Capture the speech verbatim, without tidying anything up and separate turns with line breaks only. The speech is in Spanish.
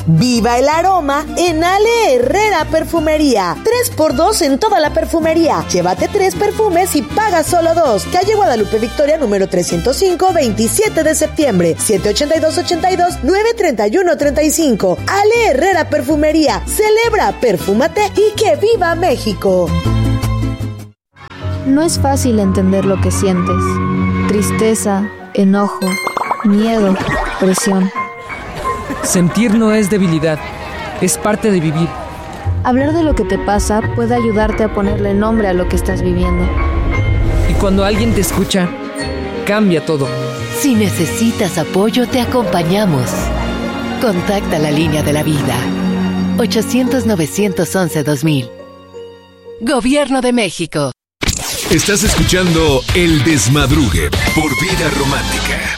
Viva el aroma en Ale Herrera Perfumería. tres por dos en toda la perfumería. Llévate tres perfumes y paga solo dos. Calle Guadalupe Victoria, número trescientos cinco, veintisiete de septiembre. siete ocho dos, ocho dos, nueve tres uno, tres cinco. Ale Herrera Perfumería. Celebra, perfúmate y que viva México.
No es fácil entender lo que sientes. Tristeza, enojo, miedo, presión.
Sentir no es debilidad, es parte de vivir.
Hablar de lo que te pasa puede ayudarte a ponerle nombre a lo que estás viviendo.
Y cuando alguien te escucha, cambia todo.
Si necesitas apoyo, te acompañamos. Contacta la línea de la vida. ochocientos, novecientos once, dos mil. Gobierno de México.
Estás escuchando El Desmadrugue por Vida Romántica.